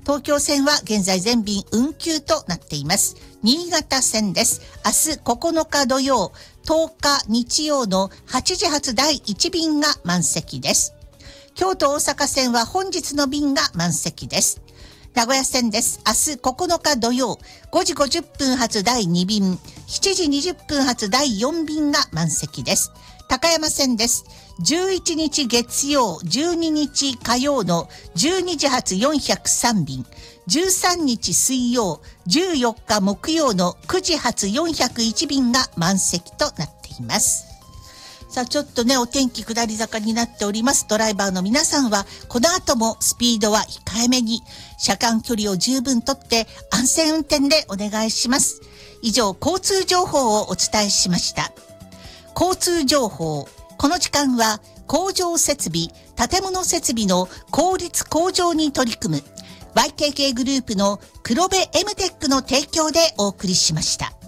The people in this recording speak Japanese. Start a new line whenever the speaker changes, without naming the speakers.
東京線は現在全便運休となっています。新潟線です。明日9日土曜、10日日曜の8時発第1便が満席です。京都大阪線は本日の便が満席です。名古屋線です。明日9日土曜、5時50分発第2便、7時20分発第4便が満席です。高山線です。11日月曜、12日火曜の12時発403便、13日水曜、14日木曜の9時発401便が満席となっています。さあちょっとね、お天気下り坂になっております。ドライバーの皆さんはこの後もスピードは控えめに、車間距離を十分とって安全運転でお願いします。以上、交通情報をお伝えしました。交通情報、この時間は工場設備、建物設備の効率向上に取り組む YKK グループの黒部 M テックの提供でお送りしました。